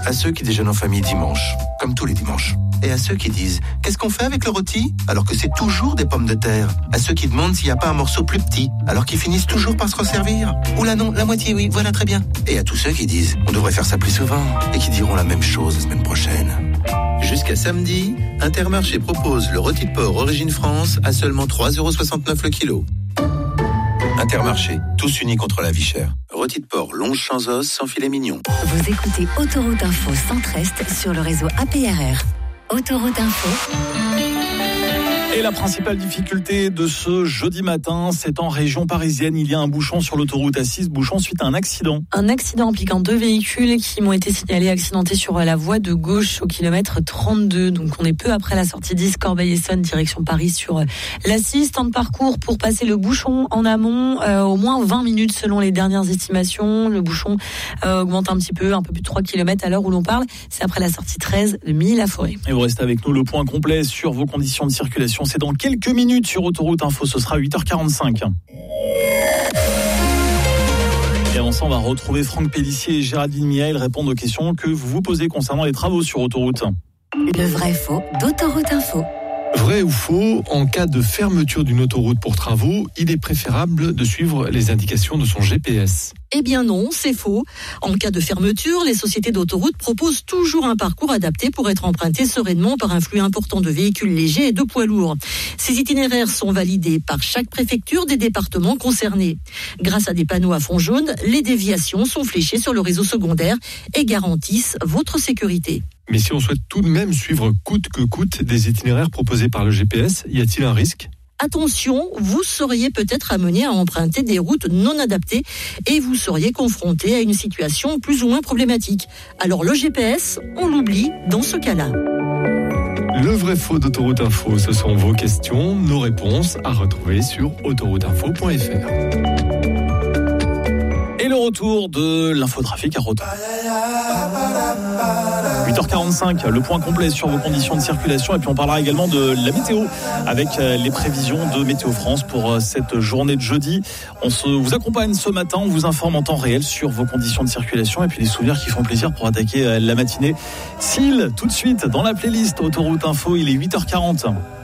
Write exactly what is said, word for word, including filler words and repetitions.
À ceux qui déjeunent en famille dimanche, comme tous les dimanches. Et à ceux qui disent « Qu'est-ce qu'on fait avec le rôti ?» alors que c'est toujours des pommes de terre. À ceux qui demandent s'il n'y a pas un morceau plus petit, alors qu'ils finissent toujours par se resservir. Ou là non, la moitié oui, voilà très bien. Et à tous ceux qui disent « On devrait faire ça plus souvent » et qui diront la même chose la semaine prochaine. Jusqu'à samedi, Intermarché propose le rôti de porc Origine France à seulement trois euros soixante-neuf le kilo. Intermarché, tous unis contre la vie chère. Rôti de porc longe sans os, sans filet mignon. Vous écoutez Autoroute Info Centre-Est sur le réseau A P R R. Autoroute Info. Et la principale difficulté de ce jeudi matin, c'est en région parisienne. Il y a un bouchon sur l'autoroute A six, bouchon suite à un accident. Un accident impliquant deux véhicules qui m'ont été signalés accidentés sur la voie de gauche au kilomètre trente-deux. Donc on est peu après la sortie dix Corbeil-Essonnes, direction Paris sur l'A six. Temps de parcours pour passer le bouchon en amont, euh, au moins vingt minutes selon les dernières estimations. Le bouchon euh, augmente un petit peu, un peu plus de trois kilomètres à l'heure où l'on parle. C'est après la sortie treize de Milly-la-Forêt. Et vous restez avec nous, le point complet sur vos conditions de circulation. C'est dans quelques minutes sur Autoroute Info, ce sera huit heures quarante-cinq. Et avant ça, on va retrouver Franck Pellissier et Géraldine Mia. Ils répondent aux questions que vous vous posez concernant les travaux sur autoroute. Le vrai faux d'Autoroute Info. Vrai ou faux, en cas de fermeture d'une autoroute pour travaux, il est préférable de suivre les indications de son G P S. Eh bien non, c'est faux. En cas de fermeture, les sociétés d'autoroutes proposent toujours un parcours adapté pour être emprunté sereinement par un flux important de véhicules légers et de poids lourds. Ces itinéraires sont validés par chaque préfecture des départements concernés. Grâce à des panneaux à fond jaune, les déviations sont fléchées sur le réseau secondaire et garantissent votre sécurité. Mais si on souhaite tout de même suivre coûte que coûte des itinéraires proposés par le G P S, y a-t-il un risque ? Attention, vous seriez peut-être amené à emprunter des routes non adaptées et vous seriez confronté à une situation plus ou moins problématique. Alors le G P S, on l'oublie dans ce cas-là. Le vrai faux d'Autoroute Info, ce sont vos questions, nos réponses à retrouver sur autoroute info point f r. Et le retour de l'infotrafic à Rotor. huit heures quarante-cinq, le point complet sur vos conditions de circulation. Et puis on parlera également de la météo avec les prévisions de Météo France pour cette journée de jeudi. On se, vous accompagne ce matin, on vous informe en temps réel sur vos conditions de circulation et puis les souvenirs qui font plaisir pour attaquer la matinée. Seal, tout de suite dans la playlist Autoroute Info, il est huit heures quarante.